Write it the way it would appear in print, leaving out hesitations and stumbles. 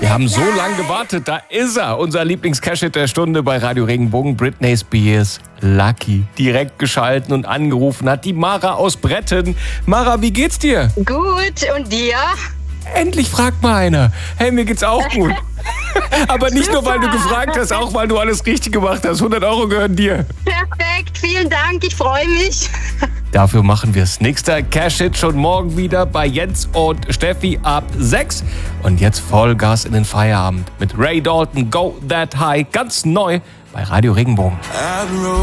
Wir haben so lange gewartet, da ist er, unser Lieblings-Cash-Hit der Stunde bei Radio Regenbogen, Britney Spears, Lucky. Direkt geschalten und angerufen hat die Mara aus Bretten. Mara, wie geht's dir? Gut, und dir? Endlich fragt mal einer. Hey, mir geht's auch gut. Aber nicht nur, weil du gefragt hast, auch weil du alles richtig gemacht hast. 100 Euro gehören dir. Perfekt, vielen Dank, ich freue mich. Dafür machen wir es. Nächster Cash-Hit schon morgen wieder bei Jens und Steffi ab 6. Und jetzt Vollgas in den Feierabend mit Ray Dalton, Go That High, ganz neu bei Radio Regenbogen.